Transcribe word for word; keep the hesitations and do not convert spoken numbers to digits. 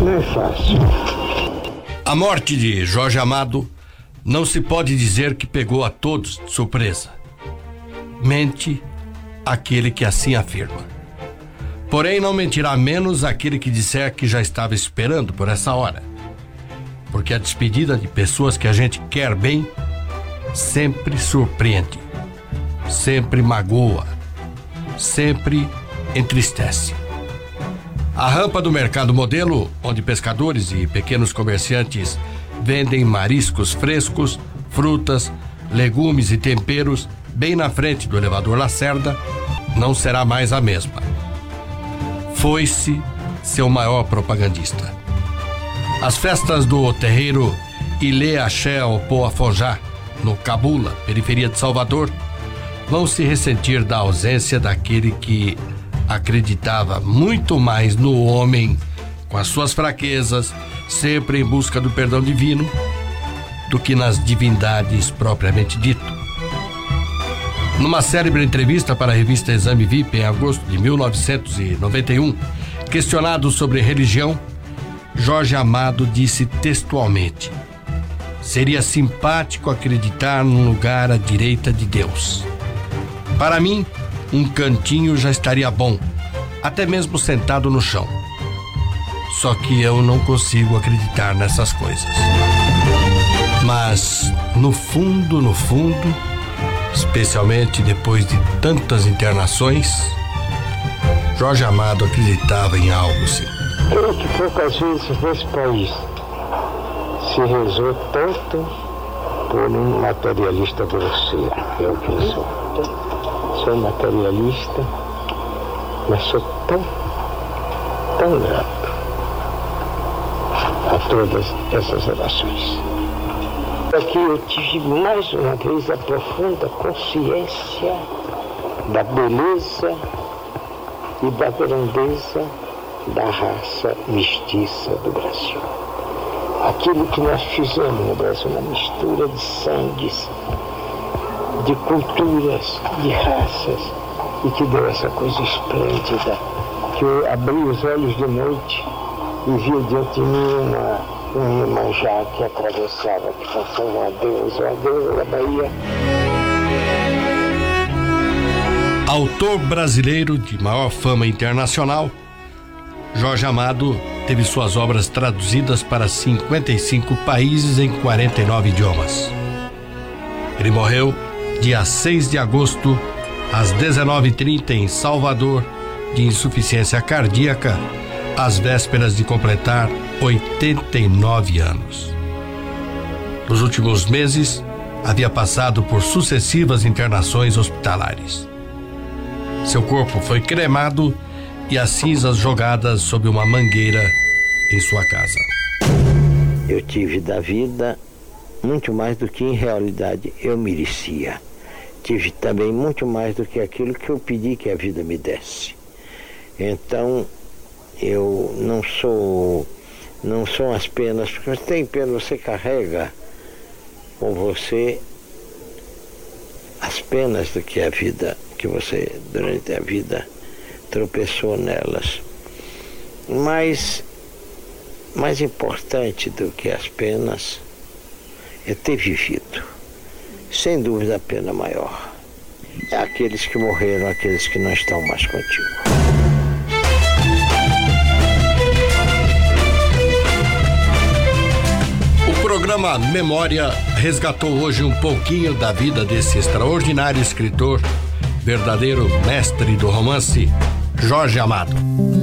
Não é fácil. A morte de Jorge Amado não se pode dizer que pegou a todos de surpresa. Mente aquele que assim afirma. Porém, não mentirá menos aquele que disser que já estava esperando por essa hora. Porque a despedida de pessoas que a gente quer bem sempre surpreende, sempre magoa, sempre entristece. A rampa do mercado modelo, onde pescadores e pequenos comerciantes vendem mariscos frescos, frutas, legumes e temperos, bem na frente do elevador Lacerda, não será mais a mesma. Foi-se seu maior propagandista. As festas do terreiro Ilê Axé Opô Afonjá, no Cabula, periferia de Salvador, vão se ressentir da ausência daquele que acreditava muito mais no homem, com as suas fraquezas, sempre em busca do perdão divino, do que nas divindades propriamente dito. Numa célebre entrevista para a revista Exame V I P em agosto de mil novecentos e noventa e um, questionado sobre religião, Jorge Amado disse textualmente: seria simpático acreditar num lugar à direita de Deus. Para mim, um cantinho já estaria bom, até mesmo sentado no chão. Só que eu não consigo acreditar nessas coisas. Mas, no fundo, no fundo, especialmente depois de tantas internações, Jorge Amado acreditava em algo, sim. Creio que poucas vezes nesse país se rezou tanto por um materialista grosseiro. É o que eu sou. Sou materialista, mas sou tão, tão grato a todas essas orações. Aqui eu tive mais uma vez a profunda consciência da beleza e da grandeza da raça mestiça do Brasil. Aquilo que nós fizemos no Brasil, uma mistura de sangues, de culturas, de raças, e que deu essa coisa esplêndida, que eu abri os olhos de noite e vi diante de mim uma, um Iemanjá que atravessava, que passava uma deusa, uma deusa da Bahia. Autor brasileiro de maior fama internacional, Jorge Amado teve suas obras traduzidas para cinquenta e cinco países em quarenta e nove idiomas. Ele morreu dia seis de agosto, às dezenove e trinta, em Salvador, de insuficiência cardíaca, às vésperas de completar oitenta e nove anos. Nos últimos meses, havia passado por sucessivas internações hospitalares. Seu corpo foi cremado e as cinzas jogadas sob uma mangueira em sua casa. Eu tive da vida muito mais do que em realidade eu merecia. Tive também muito mais do que aquilo que eu pedi que a vida me desse. Então, eu não sou, não são as penas, porque você tem pena, você carrega com você as penas do que a vida, que você durante a vida tropeçou nelas. Mas mais importante do que as penas é ter vivido. Sem dúvida a pena maior é aqueles que morreram, aqueles que não estão mais contigo. O programa Memória resgatou hoje um pouquinho da vida desse extraordinário escritor, verdadeiro mestre do romance, Jorge Amado.